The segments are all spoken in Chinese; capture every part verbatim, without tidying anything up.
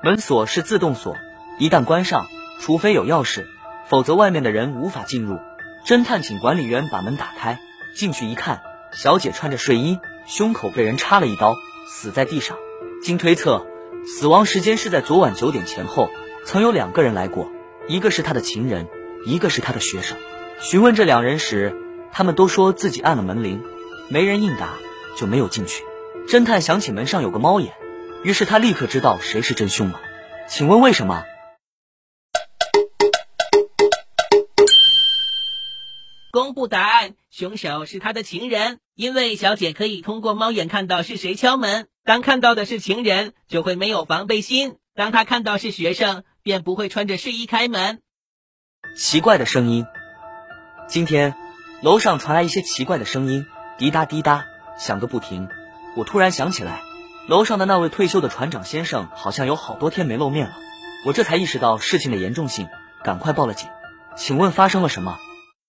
门锁是自动锁，一旦关上，除非有钥匙，否则外面的人无法进入。侦探请管理员把门打开，进去一看，小姐穿着睡衣，胸口被人插了一刀，死在地上。经推测，死亡时间是在昨晚九点前后，曾有两个人来过，一个是他的情人，一个是他的学生。询问这两人时，他们都说自己按了门铃，没人应答，就没有进去。侦探想起门上有个猫眼，于是他立刻知道谁是真凶了。请问为什么？ 公布答案，凶手是他的情人，因为小姐可以通过猫眼看到是谁敲门，当看到的是情人，就会没有防备心，当他看到是学生，便不会穿着睡衣开门。 奇怪的声音。今天楼上传来一些奇怪的声音，滴答滴答响个不停。我突然想起来，楼上的那位退休的船长先生好像有好多天没露面了。我这才意识到事情的严重性，赶快报了警。请问发生了什么？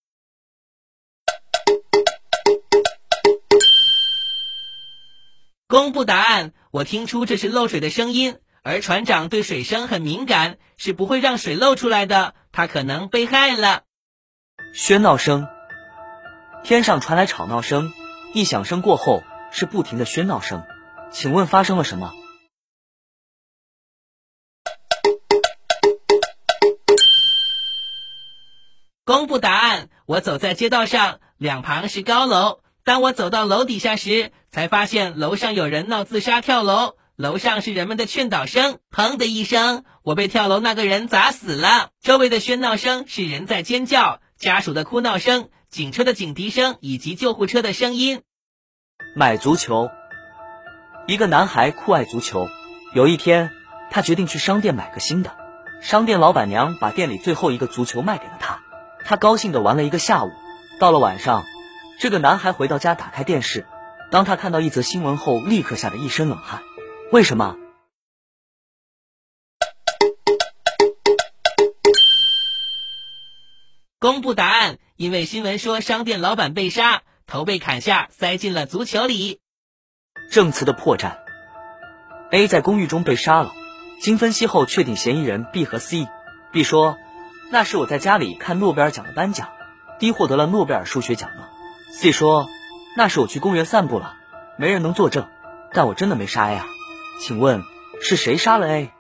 公布答案，我听出这是漏水的声音，而船长对水声很敏感，是不会让水漏出来的，他可能被害了。 喧闹声。天上传来吵闹声，一响声过后是不停的喧闹声。请问发生了什么？ 公布答案，我走在街道上，两旁是高楼，当我走到楼底下时，才发现楼上有人闹自杀跳楼，楼上是人们的劝导声，砰的一声，我被跳楼那个人砸死了。周围的喧闹声是人在尖叫，家属的哭闹声，警车的警笛声以及救护车的声音。 买足球。一个男孩酷爱足球，有一天他决定去商店买个新的，商店老板娘把店里最后一个足球卖给了他，他高兴地玩了一个下午。到了晚上，这个男孩回到家打开电视，当他看到一则新闻后，立刻吓得一身冷汗。为什么？ 公布答案，因为新闻说商店老板被杀，头被砍下，塞进了足球里。 证词的破绽。 A 在公寓中被杀了，经分析后确定嫌疑人 B 和 C。 B 说，那是我在家里看诺贝尔奖的颁奖， D 获得了诺贝尔数学奖了。 C 说，那是我去公园散步了，没人能作证，但我真的没杀 A 啊。请问是谁杀了 A？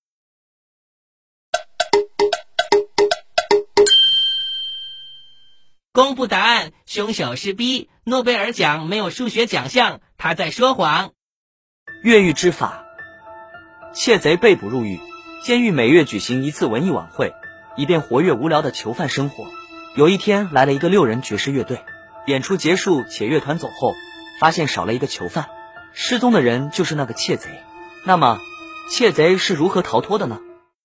公布答案，凶手是 B， 诺贝尔奖没有数学奖项，他在说谎。 越狱之法。窃贼被捕入狱，监狱每月举行一次文艺晚会，以便活跃无聊的囚犯生活。有一天来了一个六人爵士乐队，演出结束且乐团走后，发现少了一个囚犯，失踪的人就是那个窃贼。那么窃贼是如何逃脱的呢？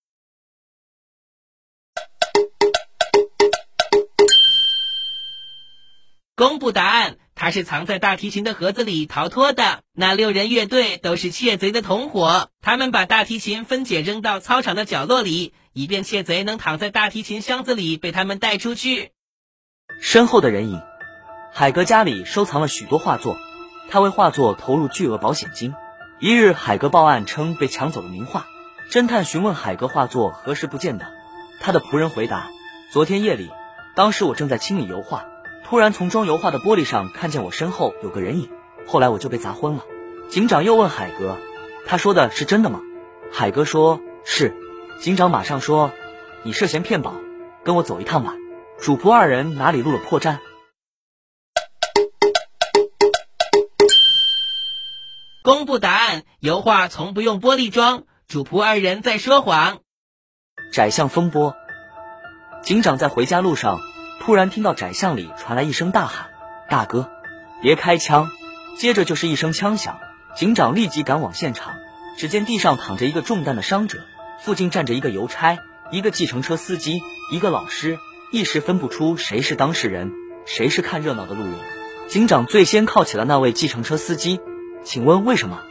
公布答案，他是藏在大提琴的盒子里逃脱的。那六人乐队都是窃贼的同伙，他们把大提琴分解扔到操场的角落里，以便窃贼能躺在大提琴箱子里被他们带出去。 身后的人影。海格家里收藏了许多画作，他为画作投入巨额保险金。一日，海格报案称被抢走了名画。侦探询问海格画作何时不见的，他的仆人回答，昨天夜里，当时我正在清理油画，突然从装油画的玻璃上看见我身后有个人影，后来我就被砸昏了。警长又问海格，他说的是真的吗？海格说是。警长马上说，你涉嫌骗保，跟我走一趟吧。主仆二人哪里露了破绽？ 公布答案，油画从不用玻璃装，主仆二人在说谎。 窄巷风波。警长在回家路上突然听到窄巷里传来一声大喊，大哥别开枪。接着就是一声枪响，警长立即赶往现场，只见地上躺着一个中弹的伤者，附近站着一个邮差，一个计程车司机，一个老师，一时分不出谁是当事人，谁是看热闹的路人。警长最先铐起了那位计程车司机，请问为什么？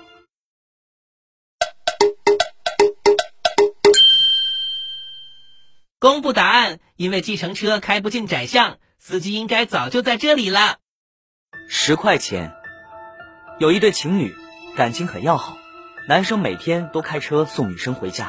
公布答案，因为计程车开不进窄巷，司机应该早就在这里了。 十块钱。有一对情侣，感情很要好，男生每天都开车送女生回家。